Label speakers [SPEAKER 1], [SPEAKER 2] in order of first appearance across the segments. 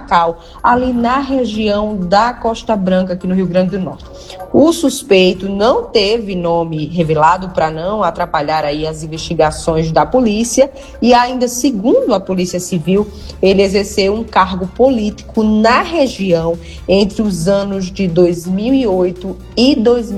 [SPEAKER 1] Cacau, ali na região da Costa Branca, aqui no Rio Grande do Norte. O suspeito não teve nome revelado para não atrapalhar aí as investigações da polícia e ainda, segundo a Polícia Civil, ele exerceu um cargo político na região entre os anos de 2008 e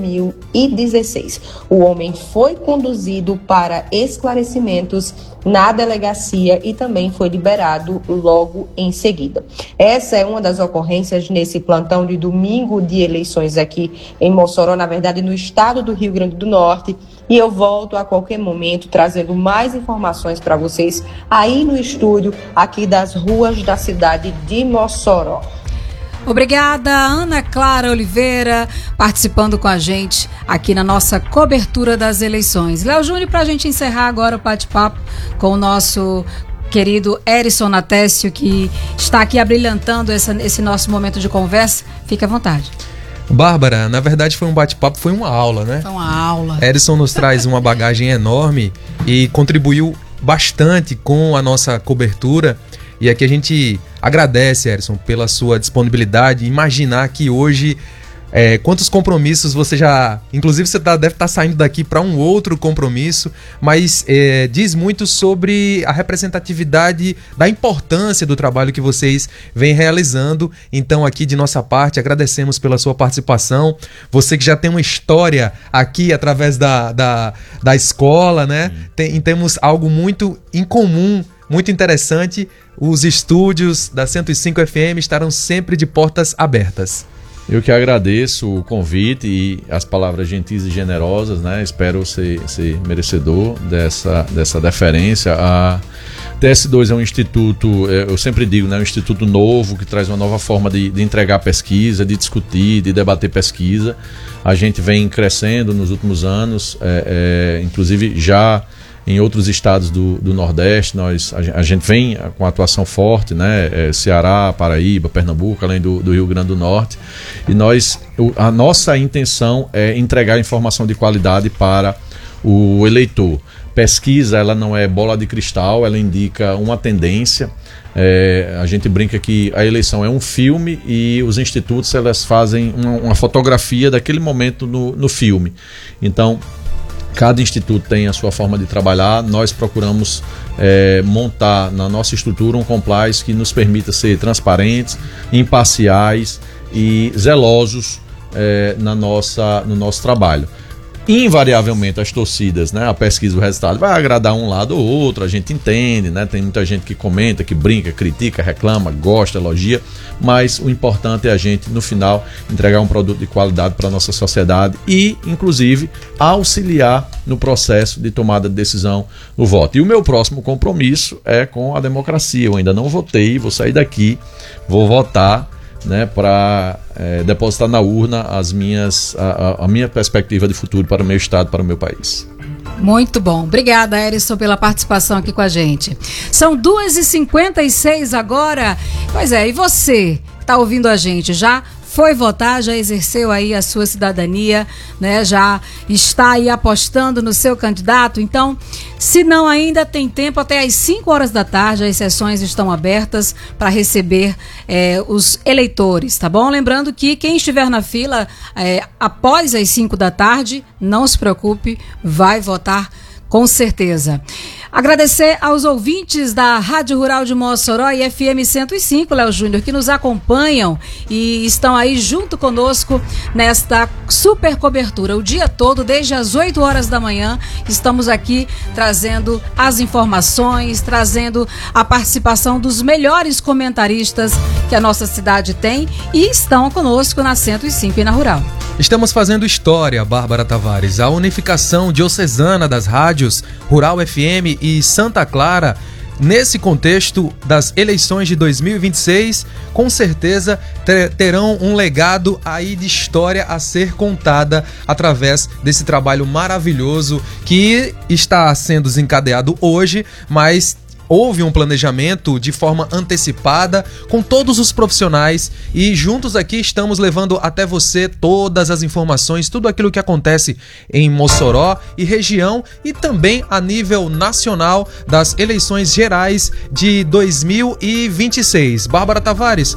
[SPEAKER 1] 2016. O homem foi conduzido para esclarecimentos na delegacia e também foi liberado logo em seguida. Essa é uma das ocorrências nesse plantão de domingo de eleições aqui em Mossoró, na verdade no estado do Rio Grande do Norte, e eu volto a qualquer momento trazendo mais informações para vocês aí no estúdio aqui das ruas da cidade de Mossoró.
[SPEAKER 2] Obrigada, Ana Clara Oliveira, participando com a gente aqui na nossa cobertura das eleições. Léo Júnior, para a gente encerrar agora o bate-papo com o nosso querido Erison Natécio, que está aqui abrilhantando esse nosso momento de conversa. Fique à vontade.
[SPEAKER 3] Bárbara, na verdade foi um bate-papo, foi uma aula, né?
[SPEAKER 2] Foi uma aula.
[SPEAKER 3] Erison nos traz uma bagagem enorme e contribuiu bastante com a nossa cobertura. E aqui a gente agradece, Erison, pela sua disponibilidade. Imaginar que hoje, quantos compromissos você já... Inclusive você deve estar saindo daqui para um outro compromisso, mas diz muito sobre a representatividade da importância do trabalho que vocês vêm realizando. Então aqui de nossa parte agradecemos pela sua participação. Você que já tem uma história aqui através da escola, né? Temos algo muito em comum, muito interessante. Os estúdios da 105 FM estarão sempre de portas abertas.
[SPEAKER 4] Eu que agradeço o convite e as palavras gentis e generosas, né? Espero ser merecedor dessa deferência. A TS2 é um instituto, eu sempre digo, né? Um instituto novo que traz uma nova forma de entregar pesquisa, de discutir, de debater pesquisa. A gente vem crescendo nos últimos anos, inclusive já em outros estados do Nordeste, a gente vem com atuação forte, né? Ceará, Paraíba, Pernambuco, além do Rio Grande do Norte. E a nossa intenção é entregar informação de qualidade para o eleitor. Pesquisa, ela não é bola de cristal, ela indica uma tendência. A gente brinca que a eleição é um filme e os institutos elas fazem uma fotografia daquele momento no filme. Então, cada instituto tem a sua forma de trabalhar. Nós procuramos montar na nossa estrutura um compliance que nos permita ser transparentes, imparciais e zelosos no nosso trabalho. Invariavelmente as torcidas, né, a pesquisa do resultado vai agradar um lado ou outro, a gente entende, né, tem muita gente que comenta, que brinca, critica, reclama, gosta, elogia, mas o importante é a gente, no final, entregar um produto de qualidade para a nossa sociedade e, inclusive, auxiliar no processo de tomada de decisão no voto. E o meu próximo compromisso é com a democracia. Eu ainda não votei, vou sair daqui, vou votar, né, para depositar na urna a minha perspectiva de futuro para o meu estado, para o meu país.
[SPEAKER 2] Muito bom. Obrigada, Erison, pela participação aqui com a gente. São 2h56 agora. Pois é, e você que está ouvindo a gente, já foi votar, já exerceu aí a sua cidadania, né? Já está aí apostando no seu candidato? Então, se não ainda, tem tempo até às 5 horas da tarde, as sessões estão abertas para receber os eleitores, tá bom? Lembrando que quem estiver na fila após as 5 da tarde, não se preocupe, vai votar com certeza. Agradecer aos ouvintes da Rádio Rural de Mossoró e FM 105, Léo Júnior, que nos acompanham e estão aí junto conosco nesta super cobertura. O dia todo, desde as 8 horas da manhã, estamos aqui trazendo as informações, trazendo a participação dos melhores comentaristas que a nossa cidade tem e estão conosco na 105 e na Rural.
[SPEAKER 3] Estamos fazendo história, Bárbara Tavares. A unificação diocesana das rádios Rural FM e Santa Clara, nesse contexto das eleições de 2026, com certeza terão um legado aí de história a ser contada através desse trabalho maravilhoso que está sendo desencadeado hoje, mas houve um planejamento de forma antecipada com todos os profissionais e juntos aqui estamos levando até você todas as informações, tudo aquilo que acontece em Mossoró e região e também a nível nacional das eleições gerais de 2026. Bárbara Tavares,